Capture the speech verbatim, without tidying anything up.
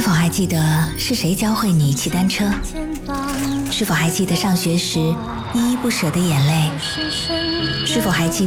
否还记得是谁教会你骑单车？是否还记得上学时依依不舍的眼泪？是否还记